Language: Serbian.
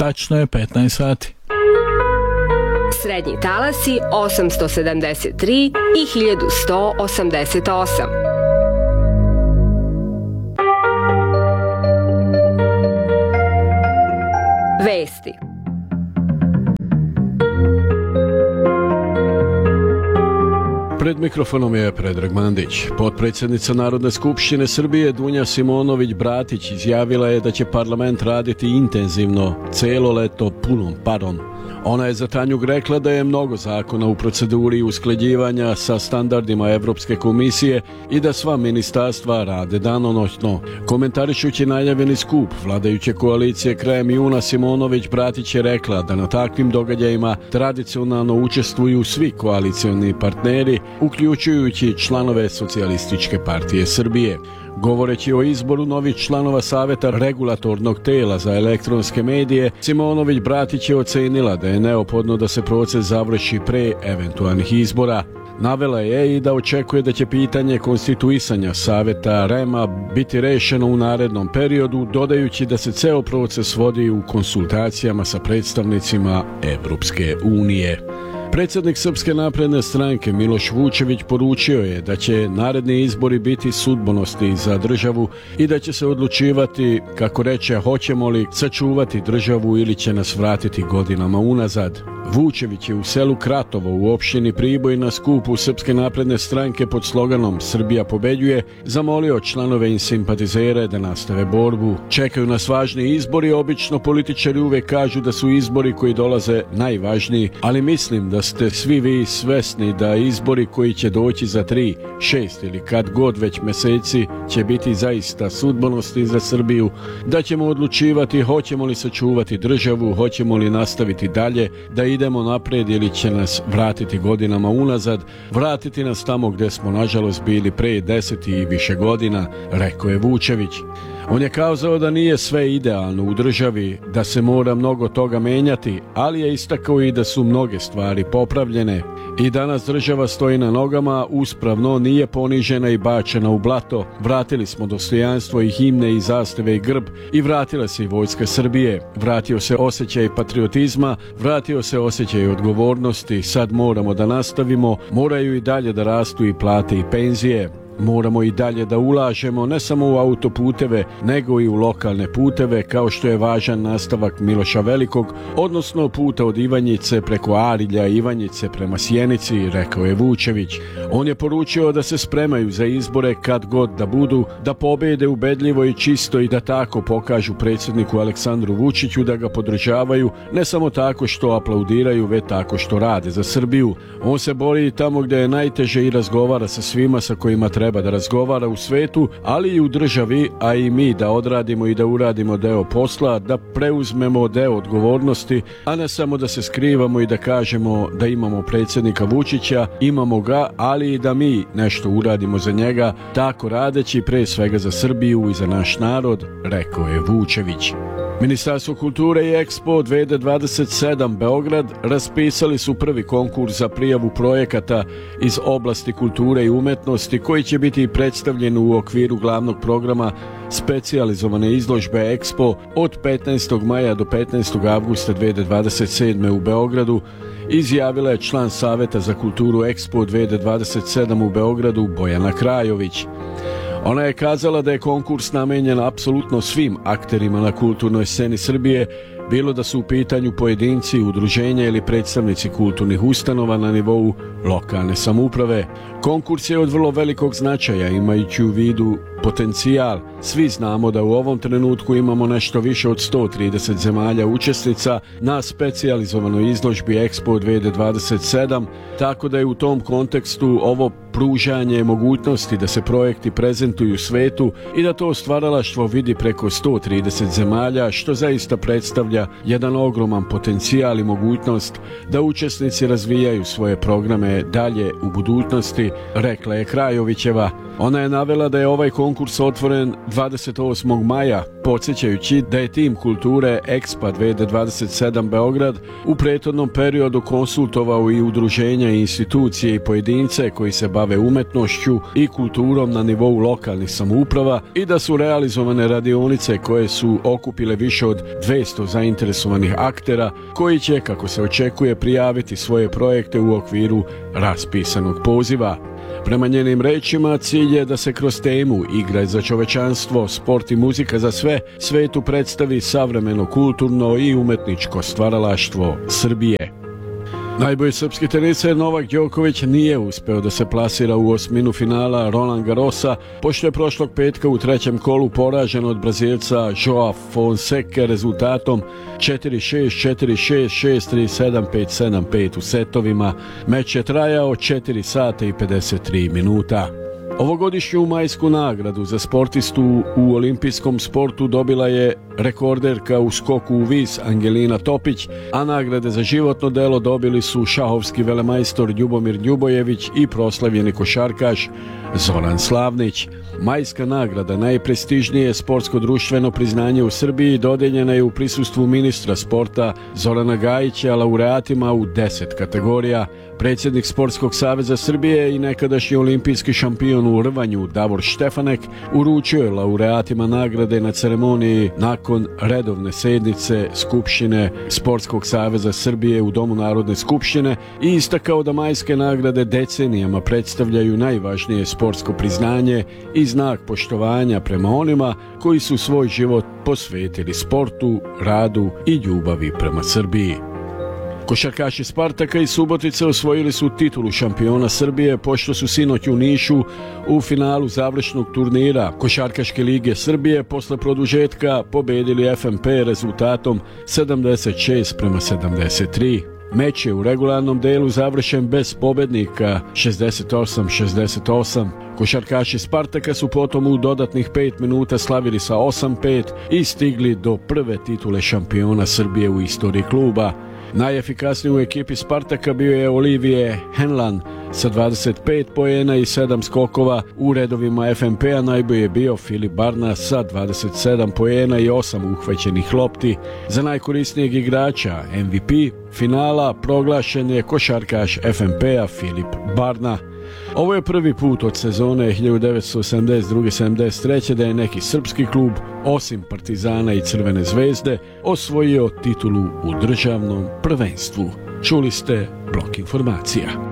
Tačno je 15 sati. Srednji talasi 873 i 1188. Vesti. Pred mikrofonom je Predrag Mandić. Potpredsjednica Narodne skupštine Srbije Dunja Simonović-Bratić izjavila je da će parlament raditi intenzivno celo leto punom parom. Ona je za Tanjug rekla da je mnogo zakona u proceduri usklađivanja sa standardima Evropske komisije i da sva ministarstva rade danonoćno. Komentarišući najavljeni skup vladajuće koalicije krajem juna, Simonović-Bratić je rekla da na takvim događajima tradicionalno učestvuju svi koalicioni partneri, uključujući članove Socijalističke partije Srbije. Govoreći o izboru novih članova Saveta regulatornog tela za elektronske medije, Simonović-Bratić je ocenila da je neophodno da se proces završi pre eventualnih izbora. Navela je i da očekuje da će pitanje konstituisanja Saveta REM-a biti rešeno u narednom periodu, dodajući da se ceo proces vodi u konsultacijama sa predstavnicima Evropske unije. Predsjednik Srpske napredne stranke Miloš Vučević poručio je da će naredni izbori biti sudbonosni za državu i da će se odlučivati, kako reče, hoćemo li sačuvati državu ili će nas vratiti godinama unazad. Vučević je u selu Kratovo u opštini Priboj na skupu Srpske napredne stranke pod sloganom Srbija pobeđuje zamolio članove i simpatizere da nastave borbu. Čekaju nas važni izbori, obično političari uvek kažu da su izbori koji dolaze najvažniji, ali mislim da ste svi vi svesni da izbori koji će doći za 3, 6 ili kad god već meseci će biti zaista sudbonosni za Srbiju, da ćemo odlučivati hoćemo li sačuvati državu, hoćemo li nastaviti dalje, da idemo napred ili će nas vratiti godinama unazad, vratiti nas tamo gde smo nažalost bili pre 10 i više godina, rekao je Vučević. On je kazao da nije sve idealno u državi, da se mora mnogo toga menjati, ali je istakao i da su mnoge stvari popravljene. I danas država stoji na nogama, uspravno, nije ponižena i bačena u blato. Vratili smo dostojanstvo i himne i zastave i grb i vratila se i Vojska Srbije. Vratio se osjećaj patriotizma, vratio se osjećaj odgovornosti. Sad moramo da nastavimo, moraju i dalje da rastu i plate i penzije. Moramo i dalje da ulažemo ne samo u autoputeve, nego i u lokalne puteve, kao što je važan nastavak Miloša Velikog, odnosno puta od Ivanjice preko Arilja i Ivanjice prema Sjenici, rekao je Vučević. On je poručio da se spremaju za izbore kad god da budu, da pobede ubedljivo i čisto i da tako pokažu predsjedniku Aleksandru Vučiću da ga podržavaju, ne samo tako što aplaudiraju, već tako što rade za Srbiju. On se bori tamo gde je najteže i razgovara sa svima sa kojima treba da razgovara u svetu, ali i u državi, a i mi da odradimo i da uradimo deo posla, da preuzmemo deo odgovornosti, a ne samo da se skrivamo i da kažemo da imamo predsjednika Vučića, imamo ga, ali i da mi nešto uradimo za njega, tako radeći pre svega za Srbiju i za naš narod, rekao je Vučević. Ministarstvo kulture i Expo 2027 Beograd raspisali su prvi konkurs za prijavu projekata iz oblasti kulture i umetnosti koji će biti predstavljen u okviru glavnog programa specijalizovane izložbe Expo od 15. maja do 15. avgusta 2027. u Beogradu, izjavila je član Saveta za kulturu Expo 2027 u Beogradu Bojana Krajović. Ona je kazala da je konkurs namenjen apsolutno svim akterima na kulturnoj sceni Srbije, bilo da su u pitanju pojedinci, udruženja ili predstavnici kulturnih ustanova na nivou lokalne samouprave. Konkurs je od vrlo velikog značaja, imajući u vidu potencijal. Svi znamo da u ovom trenutku imamo nešto više od 130 zemalja učesnica na specijalizovanoj izložbi Expo 2027, tako da je u tom kontekstu ovo pružanje mogućnosti da se projekti prezentuju svetu i da to stvaralaštvo vidi preko 130 zemalja, što zaista predstavlja jedan ogroman potencijal i mogućnost da učesnici razvijaju svoje programe dalje u budućnosti, rekla je Krajovićeva. Ona je navela da je ovaj konkurs otvoren 28. maja, podsjećajući da je tim kulture Expat VD27 Beograd u prethodnom periodu konsultovao i udruženja i institucije i pojedince koji se bave umetnošću i kulturom na nivou lokalnih samouprava i da su realizovane radionice koje su okupile više od 200 zainteresovanih aktera koji će, kako se očekuje, prijaviti svoje projekte u okviru raspisanog poziva. Prema njenim rečima, cilj je da se kroz temu Igraj za čovečanstvo, sport i muzika za sve svetu predstavi savremeno kulturno i umetničko stvaralaštvo Srbije. Najbolji srpski teniser Novak Đoković nije uspeo da se plasira u osminu finala Roland Garrosa, pošto je prošlog petka u trećem kolu poražen od Brazilca Joao Fonseca rezultatom 4-6, 4-6, 6-3, 7-5, 7-5 u setovima. Meč je trajao 4 sata i 53 minuta. Ovogodišnju majsku nagradu za sportistu u olimpijskom sportu dobila je rekorderka u skoku u vis Angelina Topić, a nagrade za životno delo dobili su šahovski velemajstor Ljubomir Ljubojević i proslavljeni košarkaš Zoran Slavnić. Majska nagrada, najprestižnije sportsko društveno priznanje u Srbiji, dodeljena je u prisustvu ministra sporta Zorana Gajića laureatima u 10 kategorija. Predsjednik Sportskog saveza Srbije i nekadašnji olimpijski šampion u rvanju Davor Štefanek uručio je laureatima nagrade na ceremoniji nakon redovne sednice Skupštine Sportskog saveza Srbije u Domu Narodne skupštine i istakao da majske nagrade decenijama predstavljaju najvažnije sportsko priznanje i znak poštovanja prema onima koji su svoj život posvetili sportu, radu i ljubavi prema Srbiji. Košarkaši Spartaka iz Subotice osvojili su titulu šampiona Srbije pošto su sinoć u Nišu u finalu završnog turnira Košarkaške lige Srbije posle produžetka pobedili FNP rezultatom 76-73. Meč je u regularnom delu završen bez pobednika 68-68. Košarkaši Spartaka su potom u dodatnih 5 minuta slavili sa 8-5 i stigli do prve titule šampiona Srbije u istoriji kluba. Najefikasniji u ekipi Spartaka bio je Olivier Henlan sa 25 poena i 7 skokova. U redovima FNP-a najbolji je bio Filip Barna sa 27 poena i 8 uhvaćenih lopti. Za najkorisnijeg igrača MVP finala proglašen je košarkaš FNP-a Filip Barna. Ovo je prvi put od sezone 1972-73 da je neki srpski klub, osim Partizana i Crvene zvezde, osvojio titulu u državnom prvenstvu. Čuli ste blok informacija.